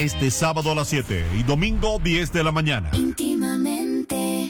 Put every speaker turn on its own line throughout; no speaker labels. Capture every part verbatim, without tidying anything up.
este sábado a las siete y domingo diez de la mañana.
Íntimamente.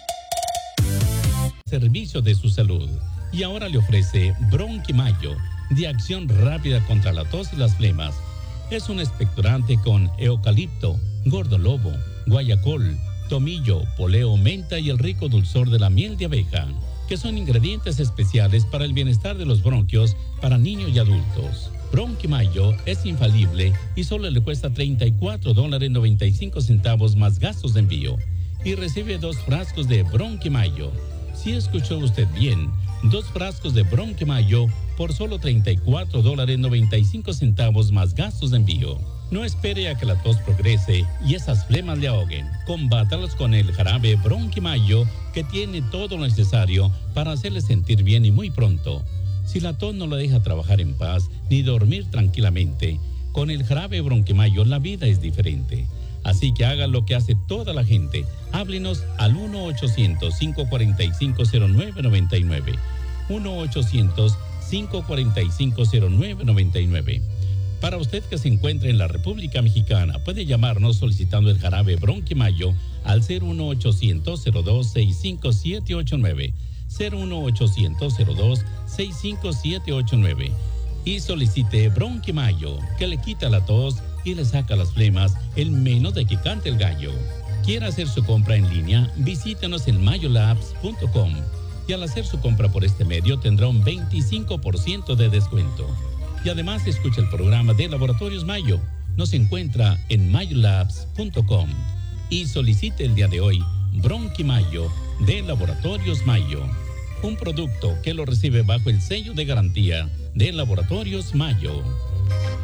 Servicio de su salud. Y ahora le ofrece Bronquimayo, de acción rápida contra la tos y las flemas. Es un expectorante con eucalipto, gordolobo, guayacol, tomillo, poleo, menta y el rico dulzor de la miel de abeja, que son ingredientes especiales para el bienestar de los bronquios para niños y adultos. Bronquimayo es infalible y solo le cuesta treinta y cuatro dólares noventa y cinco centavos más gastos de envío. Y recibe dos frascos de Bronquimayo. Si escuchó usted bien, dos frascos de Bronquimayo por solo treinta y cuatro dólares noventa y cinco centavos más gastos de envío. No espere a que la tos progrese y esas flemas le ahoguen. Combátalos con el jarabe Bronquimayo, que tiene todo lo necesario para hacerle sentir bien y muy pronto. Si la tos no lo deja trabajar en paz ni dormir tranquilamente, con el jarabe Bronquimayo la vida es diferente. Así que haga lo que hace toda la gente. Háblenos al uno ochocientos, cinco cuatro cinco, cero nueve nueve nueve. uno ochocientos, cinco cuatro cinco, cero nueve nueve nueve. Para usted que se encuentre en la República Mexicana, puede llamarnos solicitando el jarabe Bronquimayo al cero uno ochocientos, cero dos, seis cinco siete ocho nueve. cero uno ochocientos, cero dos, seis cinco siete ocho nueve. Y solicite Bronquimayo, que le quita la tos y le saca las flemas en menos de que cante el gallo. ¿Quiere hacer su compra en línea? Visítenos en mayolabs punto com y al hacer su compra por este medio tendrá un veinticinco por ciento de descuento. Y además escucha el programa de Laboratorios Mayo. Nos encuentra en mayolabs punto com y solicite el día de hoy Bronquimayo de Laboratorios Mayo, un producto que lo recibe bajo el sello de garantía de Laboratorios Mayo.